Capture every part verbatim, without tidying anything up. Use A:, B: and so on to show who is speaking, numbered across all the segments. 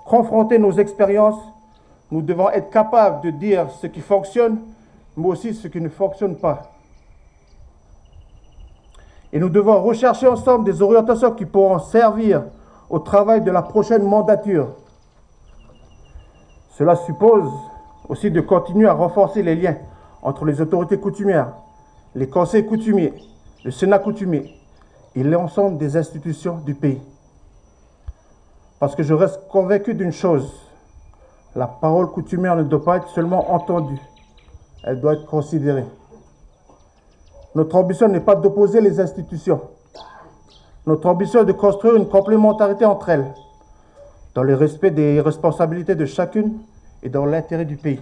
A: confronter nos expériences, nous devons être capables de dire ce qui fonctionne, mais aussi ce qui ne fonctionne pas. Et nous devons rechercher ensemble des orientations qui pourront servir au travail de la prochaine mandature. Cela suppose aussi de continuer à renforcer les liens entre les autorités coutumières, les conseils coutumiers, le Sénat coutumier et l'ensemble des institutions du pays. Parce que je reste convaincu d'une chose, la parole coutumière ne doit pas être seulement entendue, elle doit être considérée. Notre ambition n'est pas d'opposer les institutions. Notre ambition est de construire une complémentarité entre elles, dans le respect des responsabilités de chacune et dans l'intérêt du pays.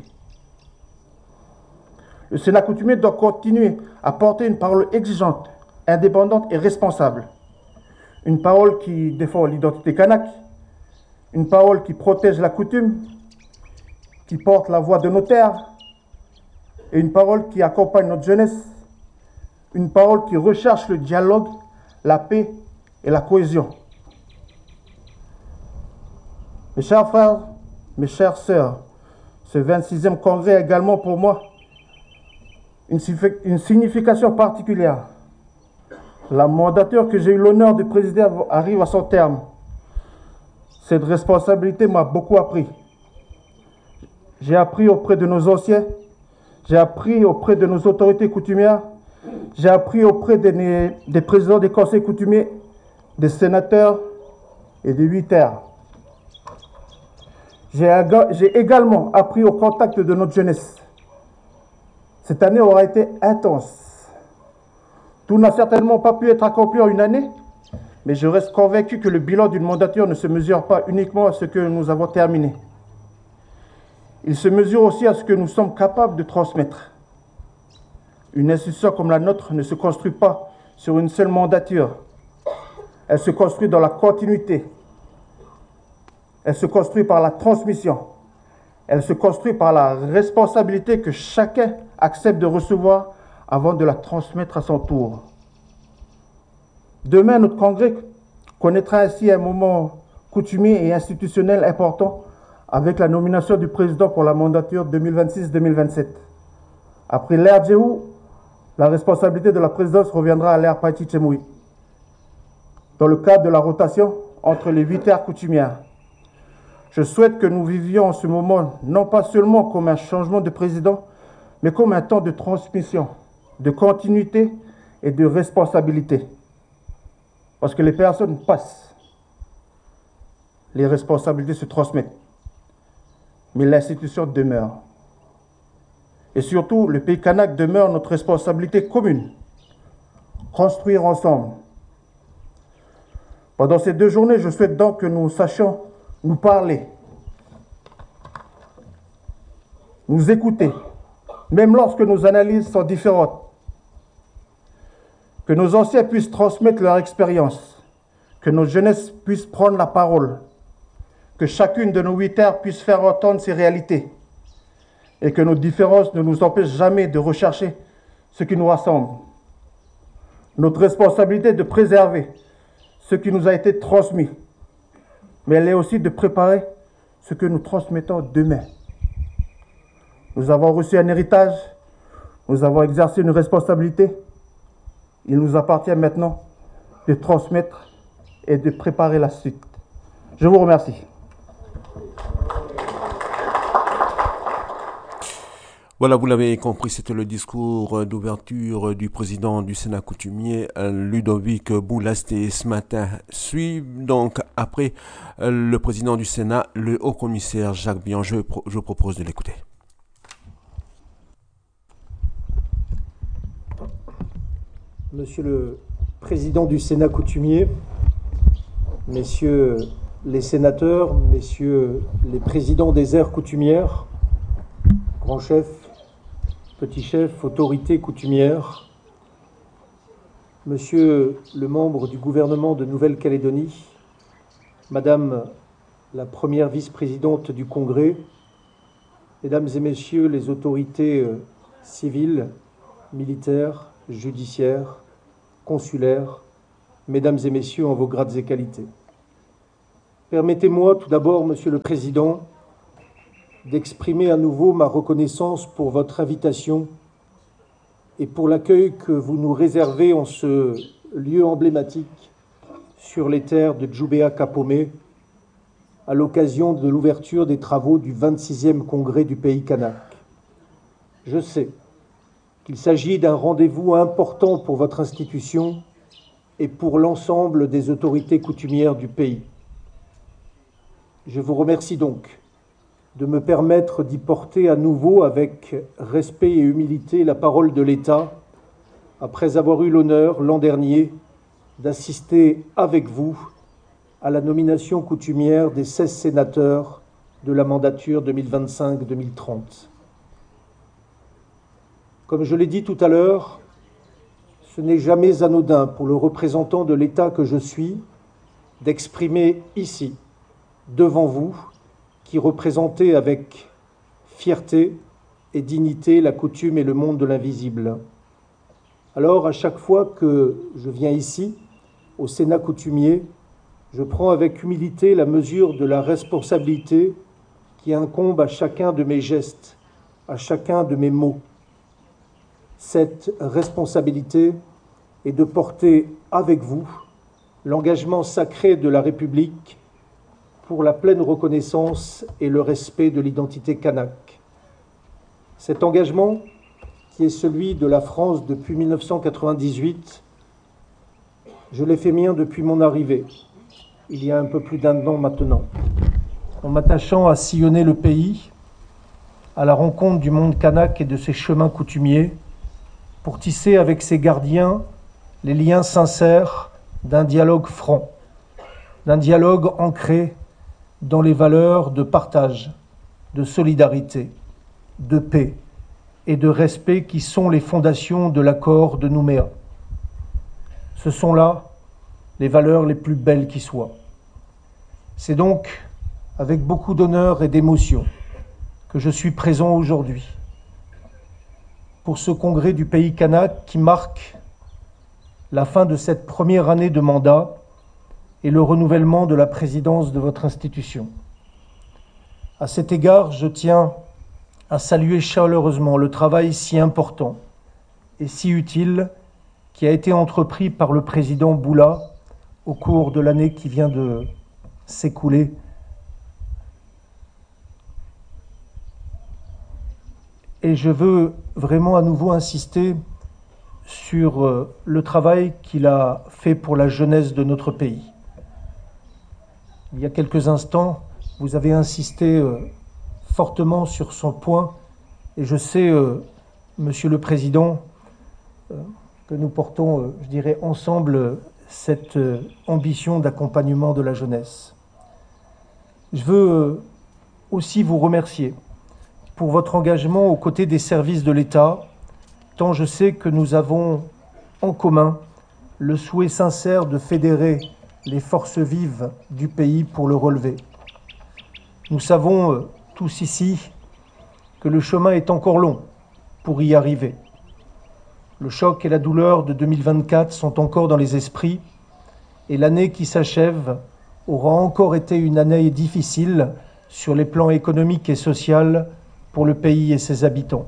A: Le Sénat coutumier doit continuer à porter une parole exigeante, indépendante et responsable. Une parole qui défend l'identité kanak, une parole qui protège la coutume, qui porte la voix de nos terres, et une parole qui accompagne notre jeunesse, une parole qui recherche le dialogue, la paix et la cohésion. Mes chers frères, mes chères sœurs, ce vingt-sixième congrès a également pour moi une, une signification particulière. La mandature que j'ai eu l'honneur de présider arrive à son terme. Cette responsabilité m'a beaucoup appris. J'ai appris auprès de nos anciens, j'ai appris auprès de nos autorités coutumières, j'ai appris auprès des, des présidents des conseils coutumiers, des sénateurs et des huit terres. J'ai également appris au contact de notre jeunesse. Cette année aura été intense. Tout n'a certainement pas pu être accompli en une année, mais je reste convaincu que le bilan d'une mandature ne se mesure pas uniquement à ce que nous avons terminé. Il se mesure aussi à ce que nous sommes capables de transmettre. Une institution comme la nôtre ne se construit pas sur une seule mandature. Elle se construit dans la continuité. Elle se construit par la transmission. Elle se construit par la responsabilité que chacun accepte de recevoir avant de la transmettre à son tour. Demain, notre congrès connaîtra ainsi un moment coutumier et institutionnel important avec la nomination du président pour la mandature deux mille vingt-six deux mille vingt-sept. Après l'ère Djehou, la responsabilité de la présidence reviendra à l'ère Païti Tchemoui, dans le cadre de la rotation entre les huit terres coutumières. Je souhaite que nous vivions ce moment non pas seulement comme un changement de président, mais comme un temps de transmission, de continuité et de responsabilité. Parce que les personnes passent, les responsabilités se transmettent, mais l'institution demeure. Et surtout, le pays kanak demeure notre responsabilité commune. Construire ensemble. Pendant ces deux journées, je souhaite donc que nous sachions nous parler, nous écouter, même lorsque nos analyses sont différentes. Que nos anciens puissent transmettre leur expérience, que nos jeunesses puissent prendre la parole, que chacune de nos huit terres puisse faire entendre ses réalités, et que nos différences ne nous empêchent jamais de rechercher ce qui nous rassemble. Notre responsabilité est de préserver ce qui nous a été transmis, mais elle est aussi de préparer ce que nous transmettons demain. Nous avons reçu un héritage, nous avons exercé une responsabilité. Il nous appartient maintenant de transmettre et de préparer la suite. Je vous remercie.
B: Voilà, vous l'avez compris, c'était le discours d'ouverture du président du Sénat coutumier, Ludovic Boulasté. Ce matin, suit donc après le président du Sénat, le haut-commissaire Jacques Bion. Je, je propose de l'écouter.
C: Monsieur le président du Sénat coutumier, messieurs les sénateurs, messieurs les présidents des aires coutumières, grands chefs, petits chefs, autorités coutumières, monsieur le membre du gouvernement de Nouvelle-Calédonie, madame la première vice-présidente du Congrès, mesdames et messieurs les autorités civiles, militaires, Permettez-moi tout d'abord, Monsieur le Président, d'exprimer à nouveau ma reconnaissance pour votre invitation et pour l'accueil que vous nous réservez en ce lieu emblématique sur les terres de Djoubéa-Kapomé à l'occasion de l'ouverture des travaux du vingt-sixième congrès du pays kanak. Je sais qu'il s'agit d'un rendez-vous important pour votre institution et pour l'ensemble des autorités coutumières du pays. Je vous remercie donc de me permettre d'y porter à nouveau avec respect et humilité la parole de l'État, après avoir eu l'honneur l'an dernier d'assister avec vous à la nomination coutumière des seize sénateurs de la mandature deux mille vingt-cinq deux mille trente. Comme je l'ai dit tout à l'heure, ce n'est jamais anodin pour le représentant de l'État que je suis d'exprimer ici, devant vous, qui représentez avec fierté et dignité la coutume et le monde de l'invisible. Alors, à chaque fois que je viens ici, au Sénat coutumier, je prends avec humilité la mesure de la responsabilité qui incombe à chacun de mes gestes, à chacun de mes mots. Cette responsabilité est de porter avec vous l'engagement sacré de la République pour la pleine reconnaissance et le respect de l'identité kanak. Cet engagement, qui est celui de la France depuis mille neuf cent quatre-vingt-dix-huit, je l'ai fait mien depuis mon arrivée, il y a un peu plus d'un an maintenant, en m'attachant à sillonner le pays, à la rencontre du monde kanak et de ses chemins coutumiers, pour tisser avec ses gardiens les liens sincères d'un dialogue franc, d'un dialogue ancré dans les valeurs de partage, de solidarité, de paix et de respect qui sont les fondations de l'accord de Nouméa. Ce sont là les valeurs les plus belles qui soient. C'est donc avec beaucoup d'honneur et d'émotion que je suis présent aujourd'hui pour ce congrès du pays kanak qui marque la fin de cette première année de mandat et le renouvellement de la présidence de votre institution. À cet égard, je tiens à saluer chaleureusement le travail si important et si utile qui a été entrepris par le président Boula au cours de l'année qui vient de s'écouler. Et je veux vraiment à nouveau insister sur le travail qu'il a fait pour la jeunesse de notre pays. Il y a quelques instants, vous avez insisté euh, fortement sur son point, et je sais, euh, Monsieur le Président, euh, que nous portons, euh, je dirais, ensemble euh, cette euh, ambition d'accompagnement de la jeunesse. Je veux euh, aussi vous remercier pour votre engagement aux côtés des services de l'État, tant je sais que nous avons en commun le souhait sincère de fédérer les forces vives du pays pour le relever. Nous savons euh, tous ici que le chemin est encore long pour y arriver. Le choc et la douleur de deux mille vingt-quatre sont encore dans les esprits et l'année qui s'achève aura encore été une année difficile sur les plans économiques et social pour le pays et ses habitants.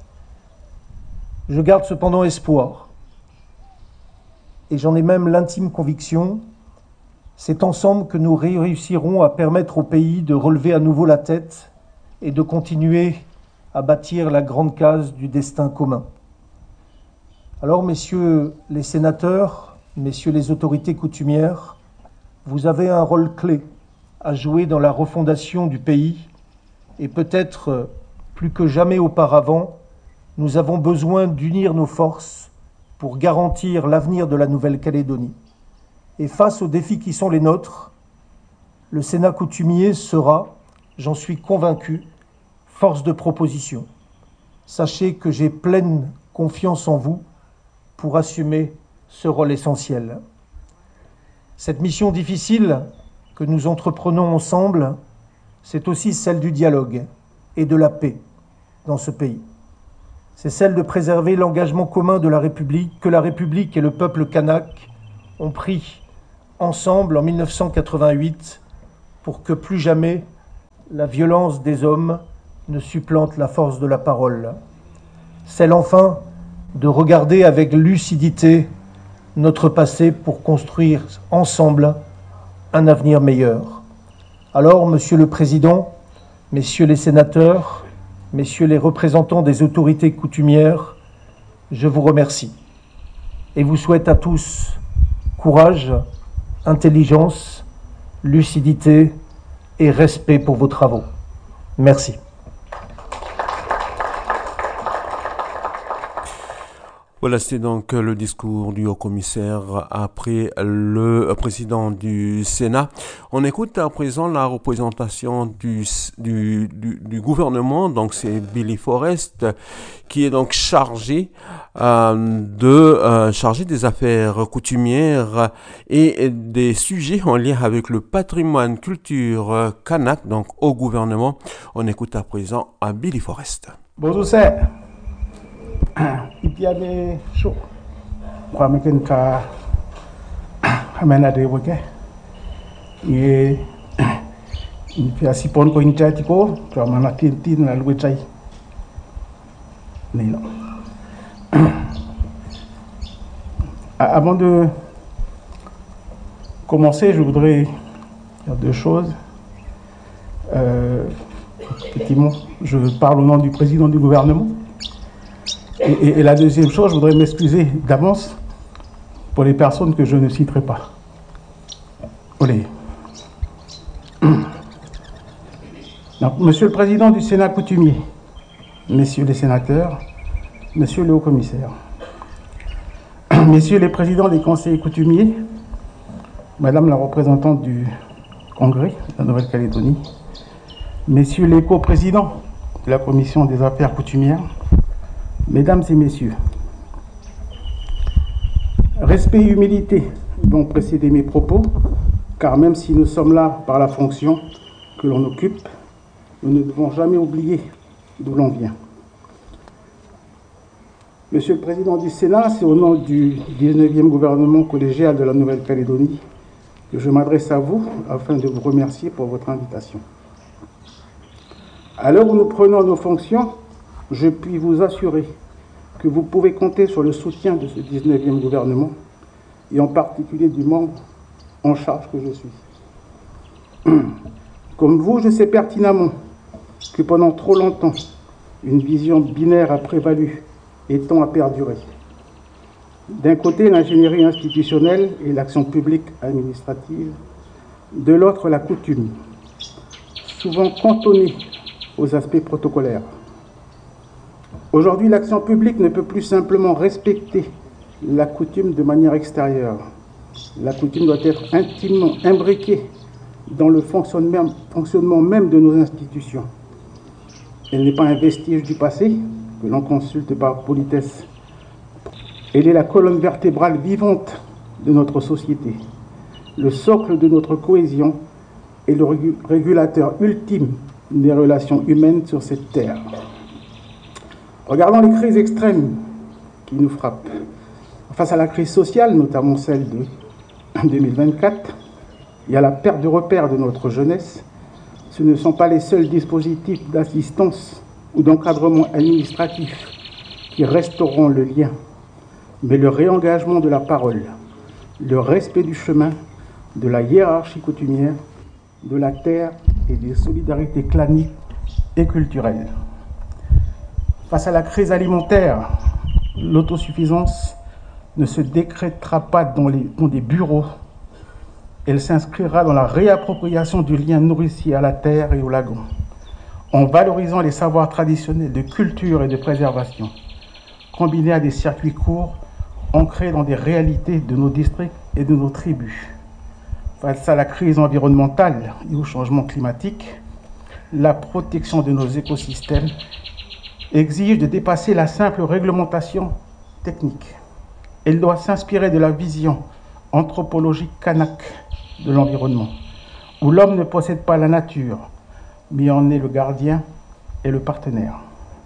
C: Je garde cependant espoir et j'en ai même l'intime conviction. C'est ensemble que nous réussirons à permettre au pays de relever à nouveau la tête et de continuer à bâtir la grande case du destin commun. Alors, messieurs les sénateurs, messieurs les autorités coutumières, vous avez un rôle clé à jouer dans la refondation du pays et peut-être plus que jamais auparavant, nous avons besoin d'unir nos forces pour garantir l'avenir de la Nouvelle-Calédonie. Et face aux défis qui sont les nôtres, le Sénat coutumier sera, j'en suis convaincu, force de proposition. Sachez que j'ai pleine confiance en vous pour assumer ce rôle essentiel. Cette mission difficile que nous entreprenons ensemble, c'est aussi celle du dialogue et de la paix dans ce pays. C'est celle de préserver l'engagement commun de la République, que la République et le peuple kanak ont pris ensemble en mille neuf cent quatre-vingt-huit pour que plus jamais la violence des hommes ne supplante la force de la parole. Celle enfin de regarder avec lucidité notre passé pour construire ensemble un avenir meilleur. Alors, Monsieur le Président, Messieurs les sénateurs, Messieurs les représentants des autorités coutumières, je vous remercie et vous souhaite à tous courage, intelligence, lucidité et respect pour vos travaux. Merci.
B: Voilà, c'est donc le discours du haut-commissaire après le président du Sénat. On écoute à présent la représentation du, du, du, du gouvernement, donc c'est Billy Forrest, qui est donc chargé euh, de euh, chargé des affaires coutumières et des sujets en lien avec le patrimoine culture kanak, donc au gouvernement. On écoute à présent à Billy Forrest.
A: Bonjour, c'est Ipiane show. Kwa meken ka amena de woke. Ye Ipia sipon ko inchati ko, kwa mana tintin la luwe chai. Nilo. Avant de commencer, je voudrais dire deux choses. Euh, effectivement, je parle au nom du président du gouvernement. Et, et, et la deuxième chose, je voudrais m'excuser d'avance pour les personnes que je ne citerai pas. Olé. Donc, Monsieur le Président du Sénat coutumier, Messieurs les sénateurs, Monsieur le Haut-Commissaire, Messieurs les présidents des conseils coutumiers, Madame la représentante du Congrès de la Nouvelle-Calédonie, Messieurs les co-présidents de la Commission des affaires coutumières, Mesdames et Messieurs, respect et humilité vont précéder mes propos, car même si nous sommes là par la fonction que l'on occupe, nous ne devons jamais oublier d'où l'on vient. Monsieur le Président du Sénat, c'est au nom du dix-neuvième gouvernement collégial de la Nouvelle-Calédonie que je m'adresse à vous afin de vous remercier pour votre invitation. À l'heure où nous prenons nos fonctions, je puis vous assurer que vous pouvez compter sur le soutien de ce dix-neuvième gouvernement et en particulier du membre en charge que je suis. Comme vous, je sais pertinemment que pendant trop longtemps, une vision binaire a prévalu et tend à perdurer. D'un côté, l'ingénierie institutionnelle et l'action publique administrative, de l'autre, la coutume, souvent cantonnée aux aspects protocolaires. Aujourd'hui, l'action publique ne peut plus simplement respecter la coutume de manière extérieure. La coutume doit être intimement imbriquée dans le fonctionnement même de nos institutions. Elle n'est pas un vestige du passé que l'on consulte par politesse. Elle est la colonne vertébrale vivante de notre société, le socle de notre cohésion et le régulateur ultime des relations humaines sur cette terre. Regardons les crises extrêmes qui nous frappent. Face à la crise sociale, notamment celle de deux mille vingt-quatre, et à la perte de repères de notre jeunesse, ce ne sont pas les seuls dispositifs d'assistance ou d'encadrement administratif qui restaureront le lien, mais le réengagement de la parole, le respect du chemin, de la hiérarchie coutumière, de la terre et des solidarités claniques et culturelles. Face à la crise alimentaire, l'autosuffisance ne se décrétera pas dans, les, dans des bureaux. Elle s'inscrira dans la réappropriation du lien nourricier à la terre et au lagon, en valorisant les savoirs traditionnels de culture et de préservation, combinés à des circuits courts ancrés dans des réalités de nos districts et de nos tribus. Face à la crise environnementale et au changement climatique, la protection de nos écosystèmes exige de dépasser la simple réglementation technique. Elle doit s'inspirer de la vision anthropologique kanak de l'environnement, où l'homme ne possède pas la nature, mais en est le gardien et le partenaire.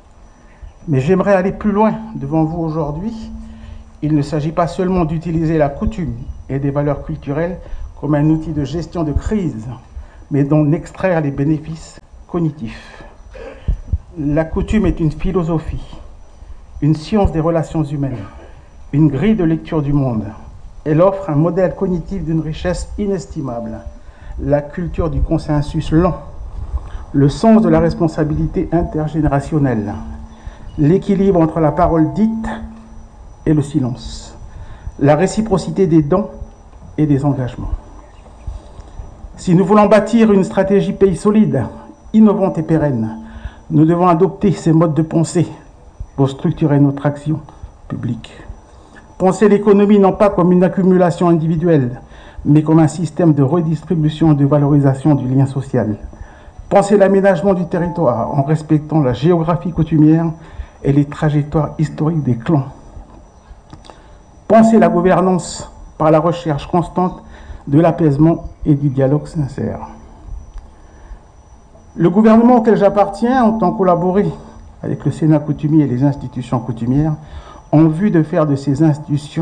A: Mais j'aimerais aller plus loin devant vous aujourd'hui. Il ne s'agit pas seulement d'utiliser la coutume et des valeurs culturelles comme un outil de gestion de crise, mais d'en extraire les bénéfices cognitifs. La coutume est une philosophie, une science des relations humaines, une grille de lecture du monde. Elle offre un modèle cognitif d'une richesse inestimable, la culture du consensus lent, le sens de la responsabilité intergénérationnelle, l'équilibre entre la parole dite et le silence, la réciprocité des dons et des engagements. Si nous voulons bâtir une stratégie pays solide, innovante et pérenne, nous devons adopter ces modes de pensée pour structurer notre action publique. Penser l'économie non pas comme une accumulation individuelle, mais comme un système de redistribution et de valorisation du lien social. Penser l'aménagement du territoire en respectant la géographie coutumière et les trajectoires historiques des clans. Penser la gouvernance par la recherche constante de l'apaisement et du dialogue sincère. Le gouvernement auquel j'appartiens entend collaborer avec le Sénat coutumier et les institutions coutumières en vue de faire de ces institutions.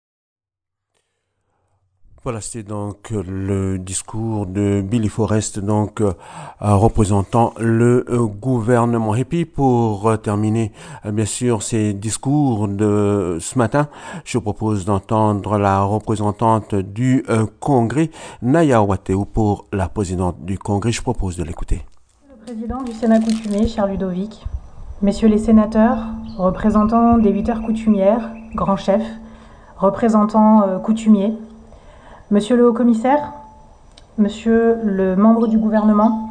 B: Voilà, c'était donc le discours de Billy Forrest, donc euh, représentant le euh, gouvernement. Et puis pour euh, terminer, euh, bien sûr, ces discours de ce matin, je propose d'entendre la représentante du euh, Congrès, Naya Wateou, pour la présidente du Congrès. Je propose de l'écouter.
D: Le président du Sénat coutumier, cher Ludovic, messieurs les sénateurs, représentants des huit heures coutumières, grands chefs, représentants euh, coutumiers, monsieur le haut-commissaire, monsieur le membre du gouvernement,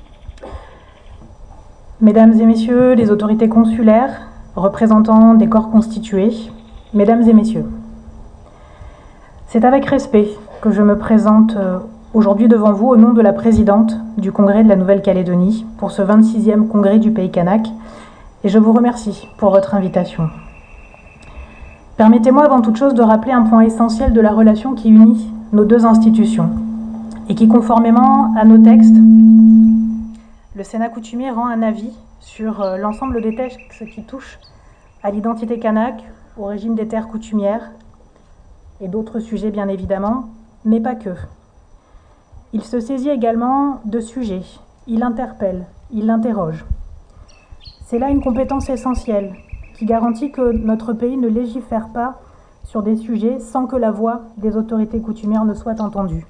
D: mesdames et messieurs les autorités consulaires, représentants des corps constitués, mesdames et messieurs. C'est avec respect que je me présente aujourd'hui devant vous au nom de la présidente du Congrès de la Nouvelle-Calédonie pour ce vingt-sixième Congrès du Pays kanak et je vous remercie pour votre invitation. Permettez-moi avant toute chose de rappeler un point essentiel de la relation qui unit nos deux institutions et qui, conformément à nos textes, le Sénat coutumier rend un avis sur l'ensemble des textes qui touchent à l'identité kanak, au régime des terres coutumières et d'autres sujets bien évidemment, mais pas que. Il se saisit également de sujets, il interpelle, il interroge. C'est là une compétence essentielle qui garantit que notre pays ne légifère pas sur des sujets sans que la voix des autorités coutumières ne soit entendue.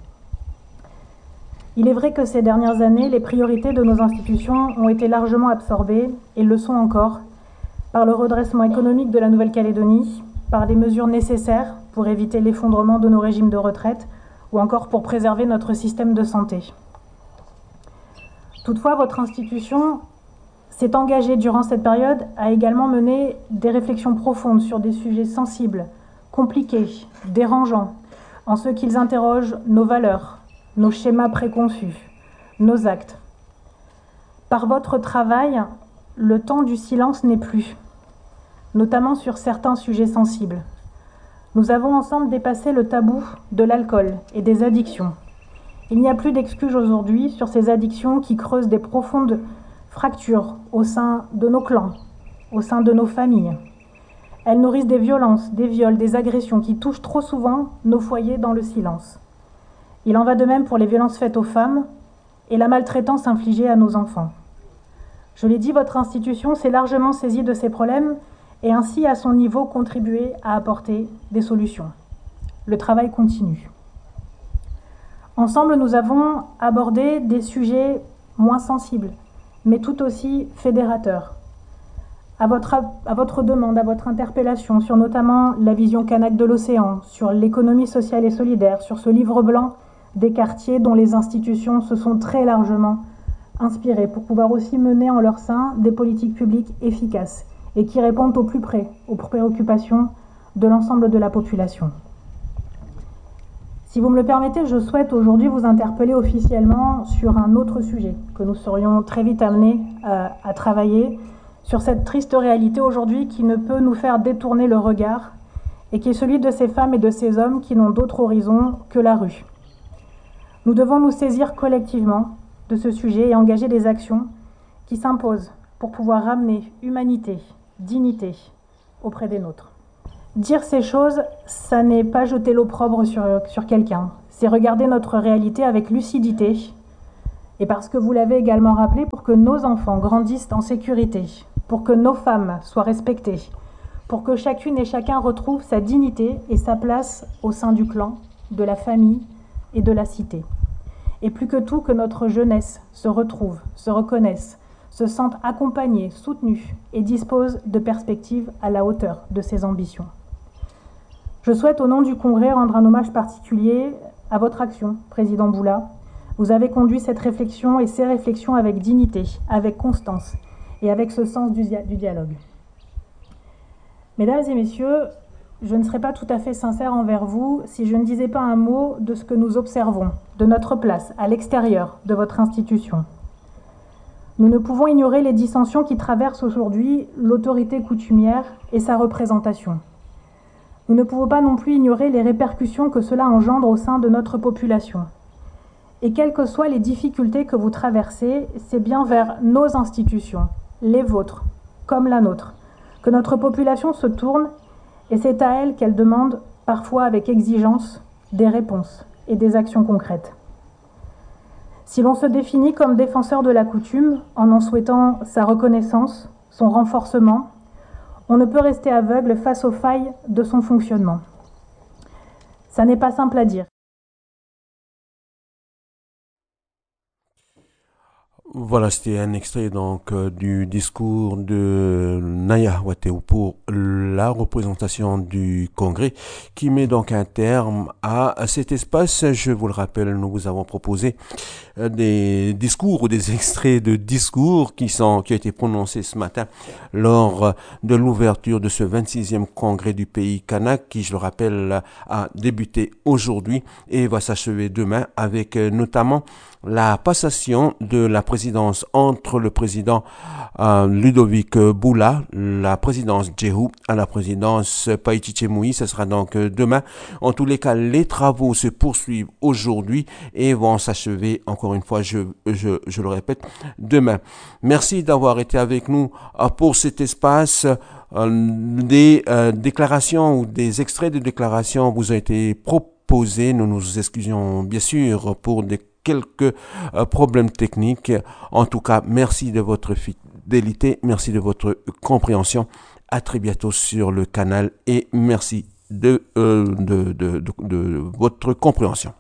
D: Il est vrai que ces dernières années, les priorités de nos institutions ont été largement absorbées, et le sont encore, par le redressement économique de la Nouvelle-Calédonie, par les mesures nécessaires pour éviter l'effondrement de nos régimes de retraite, ou encore pour préserver notre système de santé. Toutefois, votre institution s'est engagée durant cette période à également mener des réflexions profondes sur des sujets sensibles, compliqués, dérangeants, en ce qu'ils interrogent nos valeurs, nos schémas préconçus, nos actes. Par votre travail, le temps du silence n'est plus, notamment sur certains sujets sensibles. Nous avons ensemble dépassé le tabou de l'alcool et des addictions. Il n'y a plus d'excuses aujourd'hui sur ces addictions qui creusent des profondes fractures au sein de nos clans, au sein de nos familles. Elles nourrissent des violences, des viols, des agressions qui touchent trop souvent nos foyers dans le silence. Il en va de même pour les violences faites aux femmes et la maltraitance infligée à nos enfants. Je l'ai dit, votre institution s'est largement saisie de ces problèmes et ainsi, à son niveau, contribué à apporter des solutions. Le travail continue. Ensemble, nous avons abordé des sujets moins sensibles, mais tout aussi fédérateurs. À votre, à votre demande, à votre interpellation sur notamment la vision kanak de l'océan, sur l'économie sociale et solidaire, sur ce livre blanc des quartiers dont les institutions se sont très largement inspirées pour pouvoir aussi mener en leur sein des politiques publiques efficaces et qui répondent au plus près aux préoccupations de l'ensemble de la population. Si vous me le permettez, je souhaite aujourd'hui vous interpeller officiellement sur un autre sujet que nous serions très vite amenés à, à travailler, sur cette triste réalité aujourd'hui qui ne peut nous faire détourner le regard et qui est celui de ces femmes et de ces hommes qui n'ont d'autre horizon que la rue. Nous devons nous saisir collectivement de ce sujet et engager des actions qui s'imposent pour pouvoir ramener humanité, dignité auprès des nôtres. Dire ces choses, ça n'est pas jeter l'opprobre sur, sur quelqu'un, c'est regarder notre réalité avec lucidité, Et parce que vous l'avez également rappelé, pour que nos enfants grandissent en sécurité, pour que nos femmes soient respectées, pour que chacune et chacun retrouve sa dignité et sa place au sein du clan, de la famille et de la cité. Et plus que tout, que notre jeunesse se retrouve, se reconnaisse, se sente accompagnée, soutenue et dispose de perspectives à la hauteur de ses ambitions. Je souhaite, au nom du Congrès, rendre un hommage particulier à votre action, Président Boula. Vous avez conduit cette réflexion et ces réflexions avec dignité, avec constance et avec ce sens du, du dialogue. Mesdames et messieurs, je ne serais pas tout à fait sincère envers vous si je ne disais pas un mot de ce que nous observons, de notre place à l'extérieur de votre institution. Nous ne pouvons ignorer les dissensions qui traversent aujourd'hui l'autorité coutumière et sa représentation. Nous ne pouvons pas non plus ignorer les répercussions que cela engendre au sein de notre population. Et quelles que soient les difficultés que vous traversez, c'est bien vers nos institutions, les vôtres, comme la nôtre, que notre population se tourne, et c'est à elle qu'elle demande, parfois avec exigence, des réponses et des actions concrètes. Si l'on se définit comme défenseur de la coutume, en en souhaitant sa reconnaissance, son renforcement, on ne peut rester aveugle face aux failles de son fonctionnement. Ça n'est pas simple à dire.
B: Voilà, c'était un extrait donc euh, du discours de Naya Wateou pour la représentation du Congrès qui met donc un terme à cet espace. Je vous le rappelle, nous vous avons proposé euh, des discours ou des extraits de discours qui sont qui ont été prononcés ce matin lors de l'ouverture de ce vingt-sixième Congrès du pays kanak qui, je le rappelle, a débuté aujourd'hui et va s'achever demain avec euh, notamment la passation de la présidence entre le président euh, Ludovic Boula, la présidence Djehou à la présidence Païti Tchemoui. Ce sera donc demain. En tous les cas, les travaux se poursuivent aujourd'hui et vont s'achever, encore une fois, je, je, je le répète, demain. Merci d'avoir été avec nous pour cet espace. Des euh, déclarations ou des extraits de déclarations vous ont été proposés. Nous nous excusions bien sûr pour des quelques euh, problèmes techniques. En tout cas, merci de votre fidélité, merci de votre compréhension. À très bientôt sur le canal et merci de, euh, de, de, de, de votre compréhension.